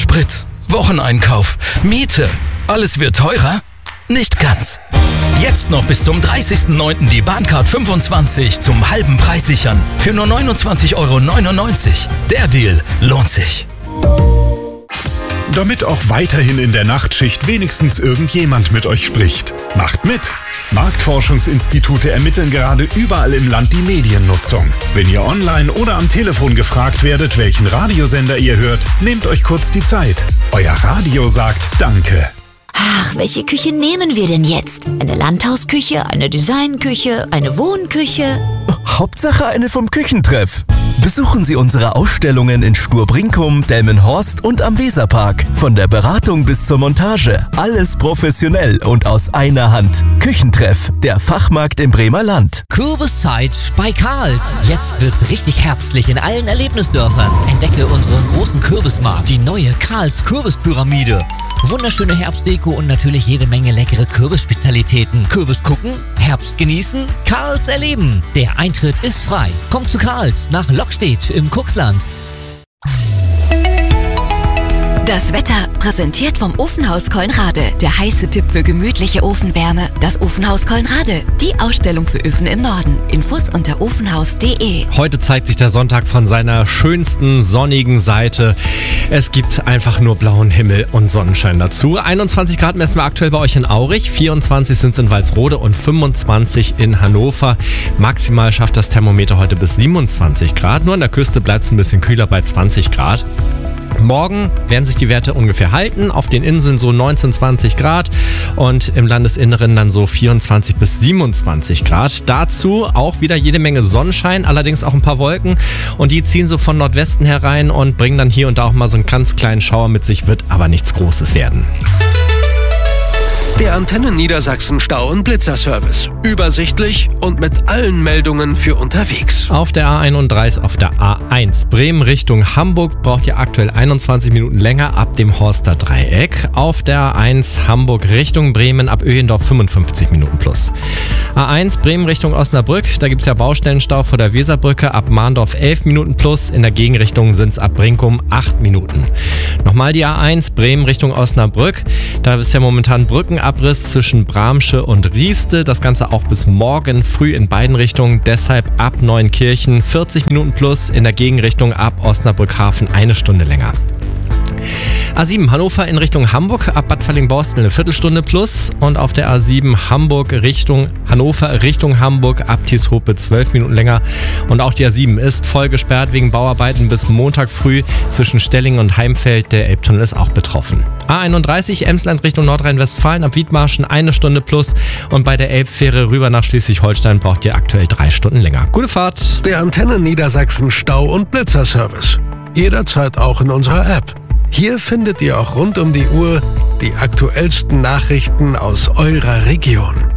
Sprit, Wocheneinkauf, Miete. Alles wird teurer? Nicht ganz. Jetzt noch bis zum 30.09. die Bahncard 25 zum halben Preis sichern. Für nur 29,99 €. Der Deal lohnt sich. Damit auch weiterhin in der Nachtschicht wenigstens irgendjemand mit euch spricht. Macht mit! Marktforschungsinstitute ermitteln gerade überall im Land die Mediennutzung. Wenn ihr online oder am Telefon gefragt werdet, welchen Radiosender ihr hört, nehmt euch kurz die Zeit. Euer Radio sagt Danke. Ach, welche Küche nehmen wir denn jetzt? Eine Landhausküche, eine Designküche, eine Wohnküche? Hauptsache eine vom Küchentreff. Besuchen Sie unsere Ausstellungen in Sturbrinkum, Delmenhorst und am Weserpark. Von der Beratung bis zur Montage. Alles professionell und aus einer Hand. Küchentreff, der Fachmarkt im Bremer Land. Kürbiszeit bei Karls. Jetzt wird's richtig herbstlich in allen Erlebnisdörfern. Entdecke unseren großen Kürbismarkt, die neue Karls Kürbispyramide. Wunderschöne Herbstdeko und natürlich jede Menge leckere Kürbisspezialitäten. Kürbis gucken, Herbst genießen, Karls erleben. Der Eintritt ist frei. Kommt zu Karls nach Lockstedt im Cuxland. Das Wetter präsentiert vom Ofenhaus Colnrade. Der heiße Tipp für gemütliche Ofenwärme. Das Ofenhaus Colnrade. Die Ausstellung für Öfen im Norden. Infos unter ofenhaus.de. Heute zeigt sich der Sonntag von seiner schönsten sonnigen Seite. Es gibt einfach nur blauen Himmel und Sonnenschein dazu. 21 Grad messen wir aktuell bei euch in Aurich, 24 sind es in Walsrode und 25 in Hannover. Maximal schafft das Thermometer heute bis 27 Grad. Nur an der Küste bleibt es ein bisschen kühler bei 20 Grad. Morgen werden sich die Werte ungefähr halten. Auf den Inseln so 19, 20 Grad und im Landesinneren dann so 24 bis 27 Grad. Dazu auch wieder jede Menge Sonnenschein, allerdings auch ein paar Wolken und die ziehen so von Nordwesten herein und bringen dann hier und da auch mal so einen ganz kleinen Schauer mit sich, wird aber nichts Großes werden. Der Antenne Niedersachsen Stau- und Blitzerservice. Übersichtlich und mit allen Meldungen für unterwegs. Auf der A31, auf der A1 Bremen Richtung Hamburg braucht ihr aktuell 21 Minuten länger ab dem Horster Dreieck. Auf der A1 Hamburg Richtung Bremen ab Öhendorf 55 Minuten plus. A1 Bremen Richtung Osnabrück, da gibt es ja Baustellenstau vor der Weserbrücke ab Mahndorf 11 Minuten plus. In der Gegenrichtung sind es ab Brinkum 8 Minuten. Nochmal die A1 Bremen Richtung Osnabrück, da ist ja momentan Brückenabriss zwischen Bramsche und Rieste. Das Ganze auch bis morgen früh in beiden Richtungen. Deshalb ab Neuenkirchen 40 Minuten plus. In der Gegenrichtung ab Osnabrück-Hafen 1 Stunde länger. A7 Hannover in Richtung Hamburg, ab Bad Falling-Borstel eine Viertelstunde plus und auf der A7 Hamburg Richtung Hannover Richtung Hamburg ab Tieshope 12 Minuten länger und auch die A7 ist voll gesperrt wegen Bauarbeiten bis Montag früh zwischen Stellingen und Heimfeld, der Elbtunnel ist auch betroffen. A31 Emsland Richtung Nordrhein-Westfalen ab Wiedmarschen 1 Stunde plus und bei der Elbfähre rüber nach Schleswig-Holstein braucht ihr aktuell 3 Stunden länger. Gute Fahrt! Der Antenne Niedersachsen Stau- und Blitzerservice. Jederzeit auch in unserer App. Hier findet ihr auch rund um die Uhr die aktuellsten Nachrichten aus eurer Region.